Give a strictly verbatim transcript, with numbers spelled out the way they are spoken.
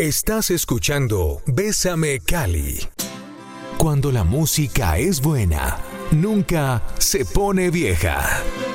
Estás escuchando Bésame Cali. Cuando la música es buena, nunca se pone vieja.